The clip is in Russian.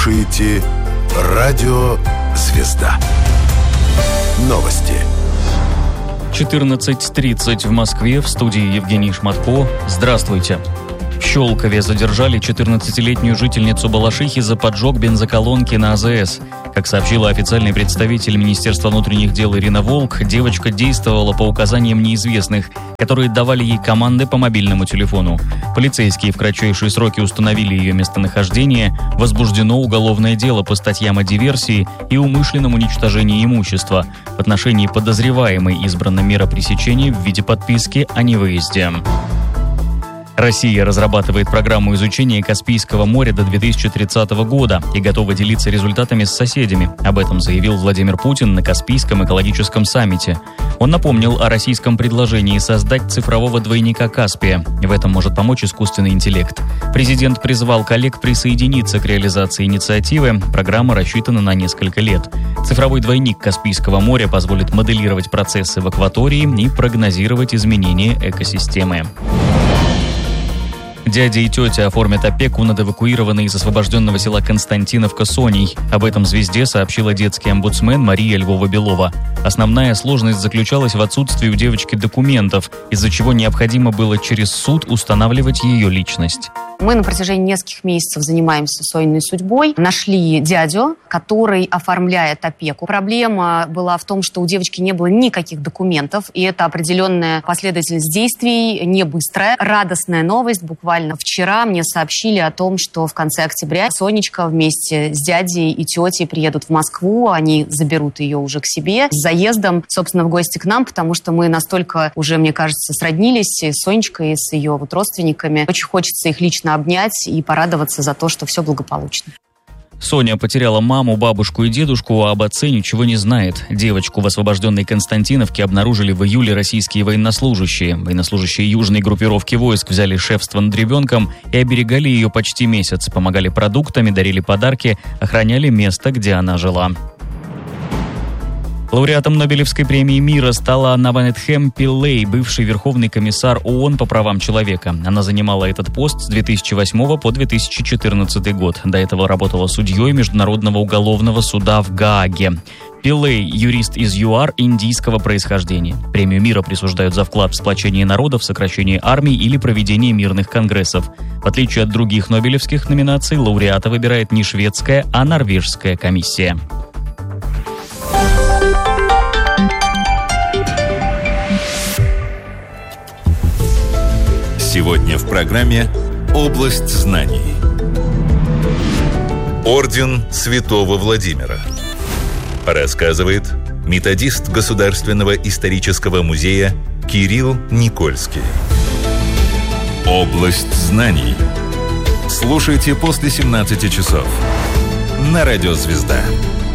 слушаете «Радио Звезда». Новости. 14:30 в Москве, в студии Евгений Шматко. Здравствуйте. В Щелкове задержали 14-летнюю жительницу Балашихи за поджог бензоколонки на АЗС. Как сообщила официальный представитель Министерства внутренних дел Ирина Волк, девочка действовала по указаниям неизвестных, которые давали ей команды по мобильному телефону. Полицейские в кратчайшие сроки установили ее местонахождение. Возбуждено уголовное дело по статьям о диверсии и умышленном уничтожении имущества. В отношении подозреваемой избрана мера пресечения в виде подписки о невыезде. Россия разрабатывает программу изучения Каспийского моря до 2030 года и готова делиться результатами с соседями. Об этом заявил Владимир Путин на Каспийском экологическом саммите. Он напомнил о российском предложении создать цифрового двойника Каспия. В этом может помочь искусственный интеллект. Президент призвал коллег присоединиться к реализации инициативы. Программа рассчитана на несколько лет. Цифровой двойник Каспийского моря позволит моделировать процессы в акватории и прогнозировать изменения экосистемы. Дядя и тетя оформят опеку над эвакуированной из освобожденного села Константиновка Соней. Об этом «Звезде» сообщила детский омбудсмен Мария Львова-Белова. Основная сложность заключалась в отсутствии у девочки документов, из-за чего необходимо было через суд устанавливать ее личность. Мы на протяжении нескольких месяцев занимаемся Сониной судьбой. Нашли дядю, который оформляет опеку. Проблема была в том, что у девочки не было никаких документов, и это определенная последовательность действий, не быстрая. Радостная новость. Буквально вчера мне сообщили о том, что в конце октября Сонечка вместе с дядей и тетей приедут в Москву. Они заберут ее уже к себе с заездом, собственно, в гости к нам, потому что мы настолько уже, мне кажется, сроднились с Сонечкой, с ее родственниками. Очень хочется их лично обнять и порадоваться за то, что все благополучно. Соня потеряла маму, бабушку и дедушку, а об отце ничего не знает. Девочку в освобожденной Константиновке обнаружили в июле российские военнослужащие. Военнослужащие южной группировки войск взяли шефство над ребенком и оберегали ее почти месяц. Помогали продуктами, дарили подарки, охраняли место, где она жила. Лауреатом Нобелевской премии мира стала Наванетхем Пиллей, бывший верховный комиссар ООН по правам человека. Она занимала этот пост с 2008 по 2014 год. До этого работала судьей Международного уголовного суда в Гааге. Пиллей – юрист из ЮАР индийского происхождения. Премию мира присуждают за вклад в сплочение народов, сокращение армий или проведение мирных конгрессов. В отличие от других нобелевских номинаций, лауреата выбирает не шведская, а норвежская комиссия. Сегодня в программе «Область знаний». Орден Святого Владимира. Рассказывает методист Государственного исторического музея Кирилл Никольский. «Область знаний». Слушайте после 17 часов на Радио Звезда.